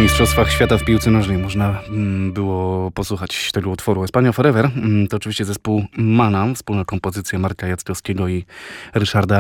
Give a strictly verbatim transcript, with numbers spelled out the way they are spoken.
Mistrzostwach Świata w piłce nożnej można mm, było posłuchać tego utworu. Espania Forever mm, to oczywiście zespół Mana, wspólna kompozycja Marka Jackowskiego i Ryszarda